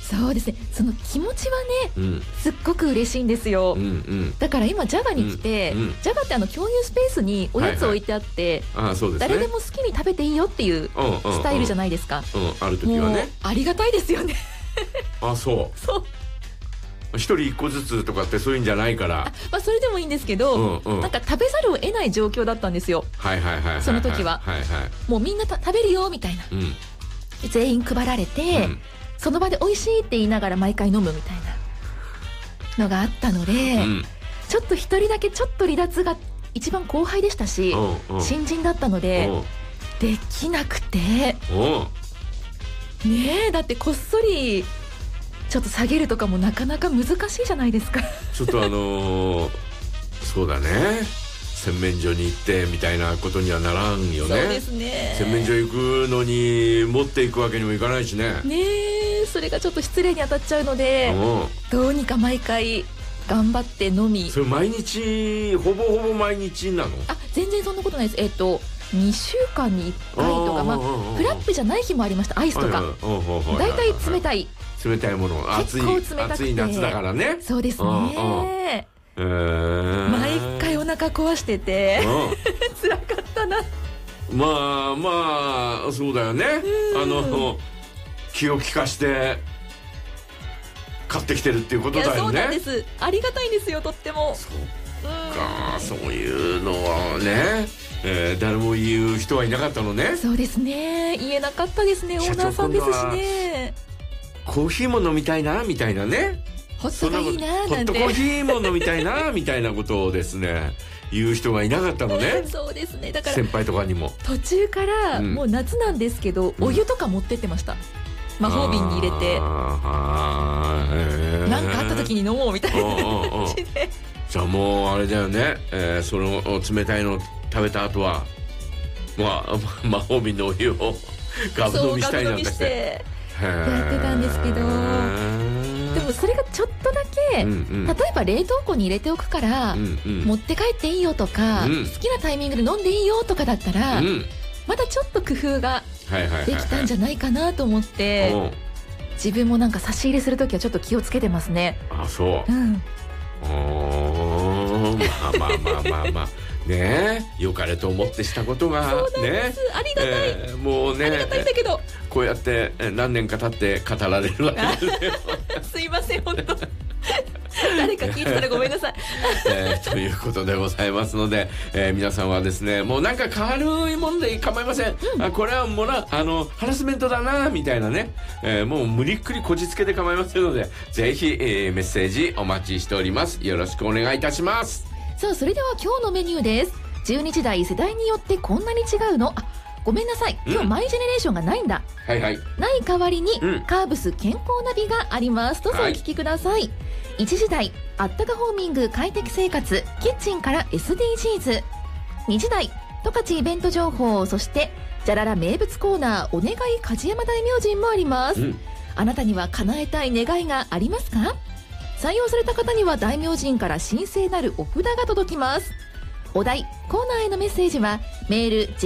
そうですね、その気持ちはね、すっごく嬉しいんですよ。だから今ジャガに来て、ジャガって共有スペースにおやつ置いてあって、誰でも好きに食べていいよっていうスタイルじゃないですか。 ある時はね、 ありがたいですよね。 そう一人一個ずつとかってそういうんじゃないから、 それでもいいんですけど、なんか食べざるを得ない状況だったんですよ。その時はもうみんな食べるよみたいな、全員配られて、その場で美味しいって言いながら毎回飲むみたいなのがあったので、ちょっと一人だけちょっと離脱が一番後輩でしたし、新人だったのでできなくてねえ、だってこっそりちょっと下げるとかもなかなか難しいじゃないですか。 ちょっとそうだね、洗面所に行ってみたいなことにはならんよね。 そうですね、 洗面所行くのに持っていくわけにもいかないしね。 ねえ、それがちょっと失礼に当たっちゃうので、どうにか毎回頑張って飲み。 それ毎日ほぼ毎日なの？ 全然そんなことないです。2週間に1回とか、フラップじゃない日もありました。アイスとかだいたい冷たいもの、 結構冷たくて暑い夏だからね。 そうですね。毎回お腹壊してて辛かったな。 まあそうだよね。気を利かして買ってきてるっていうことだよね。 そうなんです。ありがたいんですよ、とっても。 そういうのはね、誰も言う人はいなかったのね。 そうですね、言えなかったですね。オーナーさんですしね。 コーヒーも飲みたいなみたいなね、 ホットがいいななんて、 ホットコーヒーも飲みたいなみたいなことをですね言う人がいなかったのね。 そうですね、だから先輩とかにも途中からもう夏なんですけど、お湯とか持ってってました。魔法瓶に入れて、なんかあった時に飲もうみたいな感じで。 じゃあもうあれだよね、その冷たいの食べた後は魔法瓶のお湯をガブ飲みしたりなんかしてやってたんですけど、でもそれがちょっとだけ、例えば冷凍庫に入れておくから、持って帰っていいよとか、好きなタイミングで飲んでいいよとかだったら、まだちょっと工夫ができたんじゃないかなと思って、自分もなんか差し入れするときはちょっと気をつけてますね。 そう。まあねえ、良かれと思ってしたことがね、 ありがたい、 もうね、 ありがたいんだけど、 こうやって何年か経って語られるわけですよ。 すいません、本当誰か聞いてたらごめんなさい。 ということでございますので、皆さんはですね、もうなんか軽いもんで構いません。これはもうハラスメントだなみたいなね、もう無理っくりこじつけで構いませんので、ぜひ、メッセージお待ちしております。よろしくお願いいたします。 さあ、それでは今日のメニューです。12時台世代によってこんなに違うの。ごめんなさい、今日マイジェネレーションがないんだ。ない代わりに、カーブス健康ナビがあります。どうぞお聞きください。1時台あったかホーミング快適生活キッチンから SDGs。 2時台十勝イベント情報、そしてじゃらら名物コーナーお願い梶山大明神もあります。あなたには叶えたい願いがありますか？採用された方には大明神から神聖なるお札が届きます。お題コーナーへのメッセージはメール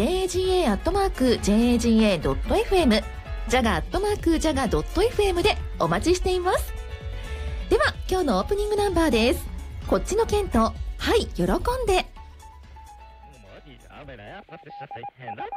jaga@jaga.fm jaga@jaga.fm でお待ちしています。では今日のオープニングナンバーです。こっちのケント、はい喜んで。